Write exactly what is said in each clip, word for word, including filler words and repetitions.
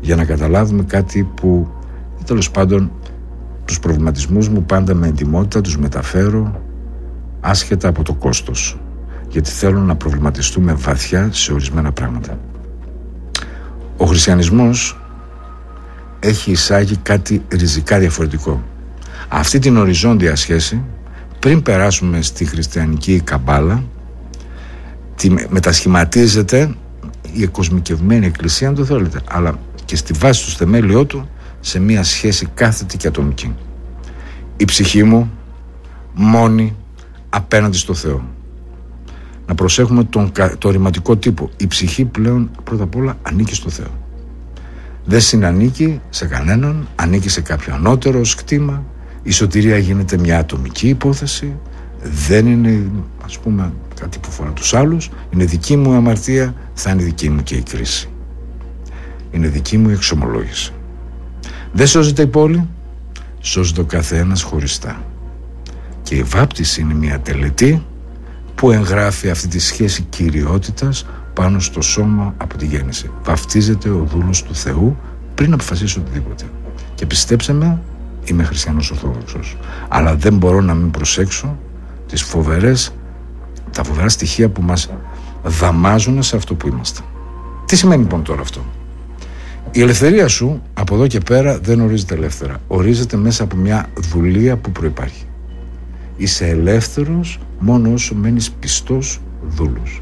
για να καταλάβουμε κάτι που, τέλος πάντων, τους προβληματισμούς μου πάντα με εντιμότητα τους μεταφέρω άσχετα από το κόστος, γιατί θέλω να προβληματιστούμε βαθιά σε ορισμένα πράγματα. Ο χριστιανισμός έχει εισάγει κάτι ριζικά διαφορετικό. Αυτή την οριζόντια σχέση, πριν περάσουμε στη χριστιανική καμπάλα, τη μετασχηματίζεται η εκοσμικευμένη εκκλησία, αν το θέλετε, αλλά και στη βάση του θεμέλιό του σε μια σχέση κάθετη και ατομική. Η ψυχή μου μόνη απέναντι στο Θεό. Να προσέχουμε τον, το ρηματικό τύπο. Η ψυχή πλέον πρώτα απ' όλα ανήκει στο Θεό. Δεν συνανήκει σε κανέναν, ανήκει σε κάποιο ανώτερο ως κτήμα. Η σωτηρία γίνεται μια ατομική υπόθεση. Δεν είναι, ας πούμε, κάτι που φορά τους άλλους. Είναι δική μου αμαρτία, θα είναι δική μου και η κρίση. Είναι δική μου η εξομολόγηση. Δεν σώζεται η πόλη, σώζεται ο καθένας χωριστά. Και η βάπτιση είναι μια τελετή που εγγράφει αυτή τη σχέση κυριότητας πάνω στο σώμα από τη γέννηση. Βαφτίζεται ο δούλος του Θεού πριν αποφασίσει οτιδήποτε. Και πιστέψτε με, είμαι χριστιανός Ορθόδοξος. Αλλά δεν μπορώ να μην προσέξω τις φοβερές, τα φοβερά στοιχεία που μας δαμάζουν σε αυτό που είμαστε. Τι σημαίνει λοιπόν τώρα αυτό? Η ελευθερία σου από εδώ και πέρα δεν ορίζεται ελεύθερα. Ορίζεται μέσα από μια δουλεία που προϋπάρχει. Είσαι ελεύθερος μόνο όσο μένεις πιστός δούλος.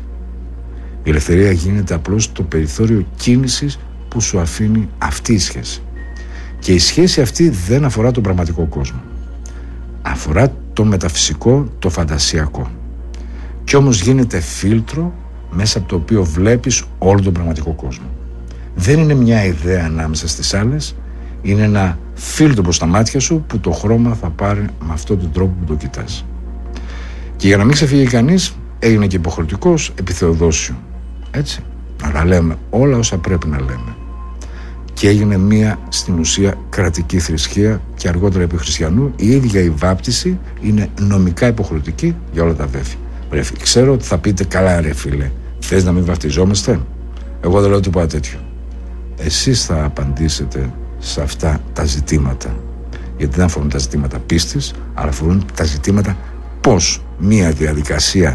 Η ελευθερία γίνεται απλώς το περιθώριο κίνησης που σου αφήνει αυτή η σχέση. Και η σχέση αυτή δεν αφορά τον πραγματικό κόσμο. Αφορά το μεταφυσικό, το φαντασιακό. Κι όμως γίνεται φίλτρο μέσα από το οποίο βλέπεις όλο τον πραγματικό κόσμο. Δεν είναι μια ιδέα ανάμεσα στις άλλες, είναι ένα φίλτρο προς τα μάτια σου που το χρώμα θα πάρει με αυτόν τον τρόπο που το κοιτάς. Και για να μην ξεφύγει κανείς, έγινε και υποχρεωτικός επί Θεοδόσιου. Έτσι, αλλά λέμε όλα όσα πρέπει να λέμε. Και έγινε μία στην ουσία κρατική θρησκεία και αργότερα επί χριστιανού. Η ίδια η βάπτιση είναι νομικά υποχρεωτική για όλα τα βρέφη. Βρέφη. Ξέρω ότι θα πείτε, καλά ρε φίλε, θες να μην βαπτιζόμαστε? Εγώ δεν λέω τίποτα τέτοιο. Εσείς θα απαντήσετε σε αυτά τα ζητήματα, γιατί δεν αφορούν τα ζητήματα πίστης, αλλά αφορούν τα ζητήματα πώς μία διαδικασία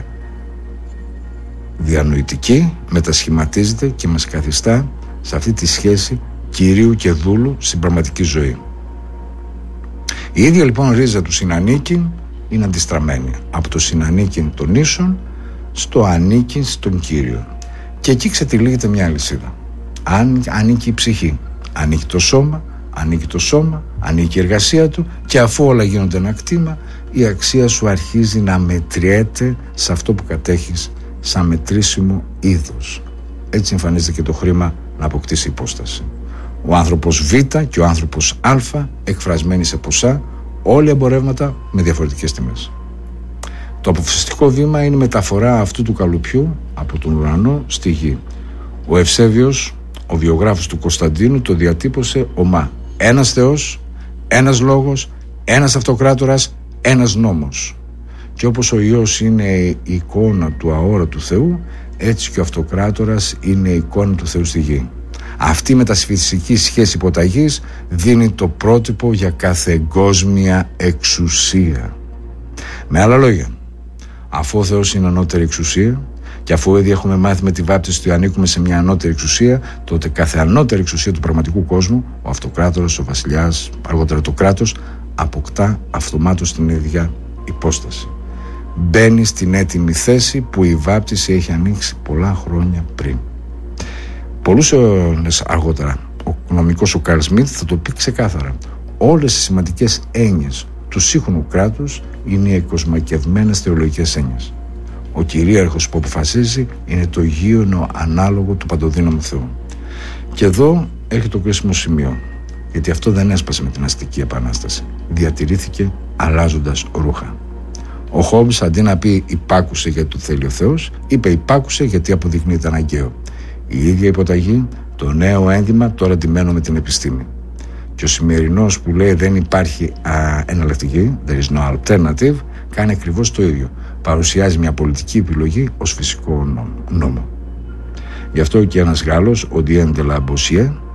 διανοητική μετασχηματίζεται και μας καθιστά σε αυτή τη σχέση κυρίου και δούλου στην πραγματική ζωή. Η ίδια λοιπόν ρίζα του συνανίκην είναι αντιστραμμένη από το συνανίκην των ίσων στο ανήκειν στον Κύριο, και εκεί ξετυλίγεται μια αλυσίδα. Αν ανήκει η ψυχή, ανήκει το σώμα, ανήκει το σώμα, ανήκει η εργασία του, και αφού όλα γίνονται ένα κτήμα, η αξία σου αρχίζει να μετριέται σε αυτό που κατέχεις σαν μετρήσιμο είδος. Έτσι εμφανίζεται και το χρήμα να αποκτήσει υπόσταση. Ο άνθρωπος Β και ο άνθρωπος Α εκφρασμένοι σε ποσά, όλοι εμπορεύματα με διαφορετικές τιμές. Το αποφασιστικό βήμα είναι η μεταφορά αυτού του καλουπιού από τον ουρανό στη γη. Ο Ευσέβιος, ο βιογράφος του Κωνσταντίνου, το διατύπωσε ομά. Ένας Θεός, ένας λόγος, ένας αυτοκράτορας, ένας νόμος. Και όπως ο Υιός είναι η εικόνα του αόρατου Θεού, έτσι και ο αυτοκράτορας είναι η εικόνα του Θεού στη γη. Αυτή η μεταφυσική σχέση υποταγής δίνει το πρότυπο για κάθε εγκόσμια εξουσία. Με άλλα λόγια, αφού ο Θεός είναι ανώτερη εξουσία, και αφού ήδη έχουμε μάθει με τη βάπτιση ότι ανήκουμε σε μια ανώτερη εξουσία, τότε κάθε ανώτερη εξουσία του πραγματικού κόσμου, ο αυτοκράτορας, ο βασιλιάς, αργότερα το κράτος, αποκτά αυτομάτως την ίδια υπόσταση. Μπαίνει στην έτοιμη θέση που η βάπτιση έχει ανοίξει πολλά χρόνια πριν. Πολλούς αιώνες αργότερα, ο νομικός ο Καρλ Σμιθ θα το πει ξεκάθαρα. Όλες οι σημαντικές έννοιες του σύγχρονου κράτους είναι οι εκοσμακευμένες θεολογικές έννοιες. Ο κυρίαρχος που αποφασίζει είναι το γείονο ανάλογο του παντοδύναμου Θεού. Και εδώ έχει το κρίσιμο σημείο, γιατί αυτό δεν έσπασε με την αστική επανάσταση. Διατηρήθηκε αλλάζοντας ρούχα. Ο Χόμπς, αντί να πει υπάκουσε γιατί του θέλει ο Θεός, είπε υπάκουσε γιατί αποδεικνύεται αναγκαίο. Η ίδια υποταγή, το νέο ένδυμα, τώρα ντυμένο με την επιστήμη. Και ο σημερινός που λέει δεν υπάρχει α, εναλλακτική, there is no alternative, κάνει ακριβώς το ίδιο. Παρουσιάζει μια πολιτική επιλογή ως φυσικό νόμο. Γι' αυτό και ένας Γάλλος, ο Ντιέν ντε ლა Μποσιέ,